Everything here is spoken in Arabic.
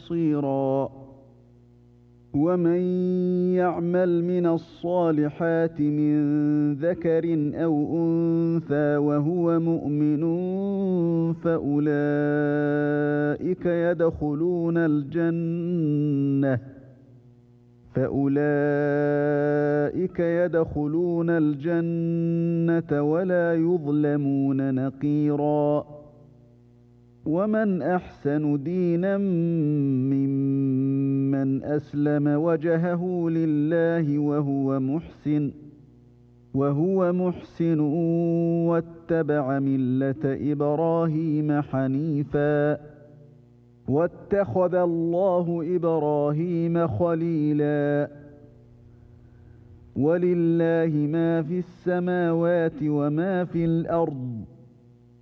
بصيرا ومن يعمل من الصالحات من ذكر أو أنثى وهو مؤمن فأولئك يدخلون الجنة ولا يظلمون نقيرا ومن أحسن دينا ممن أسلم وجهه لله وهو محسن واتبع ملة إبراهيم حنيفا واتخذ الله إبراهيم خليلا ولله ما في السماوات وما في الأرض